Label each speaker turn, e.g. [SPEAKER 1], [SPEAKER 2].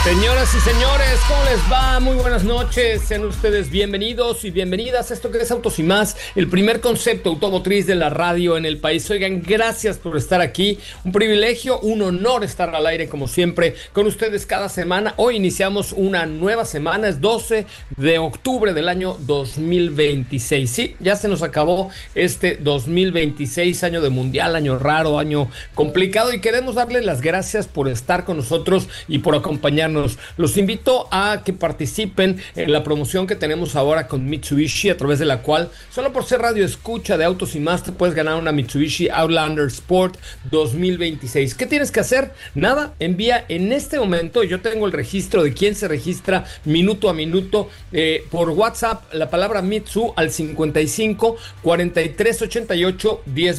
[SPEAKER 1] Señoras y señores, ¿cómo les va? Muy buenas noches, sean ustedes bienvenidos y bienvenidas a esto que es Autos y Más, el primer concepto automotriz de la radio en el país. Oigan, gracias por estar aquí, un privilegio, un honor estar al aire como siempre con ustedes cada semana. Hoy iniciamos una nueva semana, es 12 de octubre del año 2026. Sí, ya se nos acabó este 2026, año de mundial, año raro, año complicado, y queremos darles las gracias por estar con nosotros y por acompañarnos. Los invito a que participen en la promoción que tenemos ahora con Mitsubishi, a través de la cual, solo por ser radio escucha de Autos y Más, te puedes ganar una Mitsubishi Outlander Sport 2026. ¿Qué tienes que hacer? Nada, envía en este momento, yo tengo el registro de quién se registra minuto a minuto, por WhatsApp, la palabra Mitsu al 55 43 88 10